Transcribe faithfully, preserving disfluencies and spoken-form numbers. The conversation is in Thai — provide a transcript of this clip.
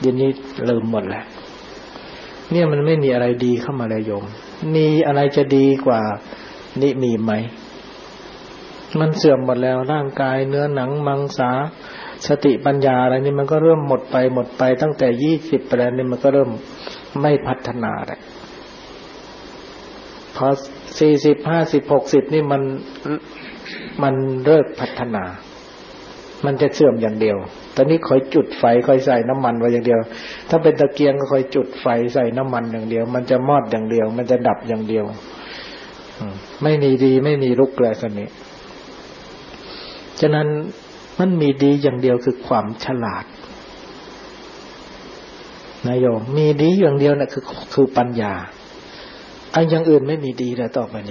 เดี๋ยวนี้ลืมหมดแล้วเนี่ยมันไม่มีอะไรดีเข้ามาเลยโยมมีอะไรจะดีกว่านี่มีไหมมันเสื่อมหมดแล้วร่างกายเนื้อหนังมังสาสติปัญญาอะไรนี่มันก็เริ่มหมดไปหมดไปตั้งแต่ยี่สิบไปแล้วนี่มันก็เริ่มไม่พัฒนาแล้วพอสี่สิบห้าสิบหกสิบนี่มันมันเลิกพัฒนามันจะเสื่อมอย่างเดียวตอนนี้คอยจุดไฟคอยใส่น้ำมันไว้อย่างเดียวถ้าเป็นตะเกียงก็คอยจุดไฟใส่น้ำมันอย่างเดียวมันจะมอดอย่างเดียวมันจะดับอย่างเดียวไม่มีดีไม่มีลุกเลยคนนี้ฉะนั้นมันมีดีอย่างเดียวคือความฉลาดนะโยมมีดีอย่างเดียวน่ะคือคือปัญญาไอ้อย่างอื่นไม่มีดีแล้วต่อไปนี้